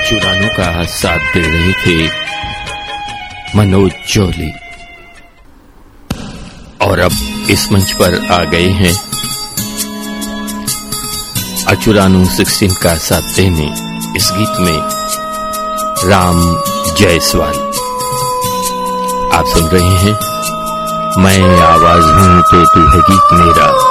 अचुरानों का साथ दे रहे थे मनोज जोली, और अब इस मंच पर आ गए हैं अचुरानू 16 का साथ देने इस गीत में राम जायसवाल। आप सुन रहे हैं मैं आवाज हूं तो तू है गीत मेरा।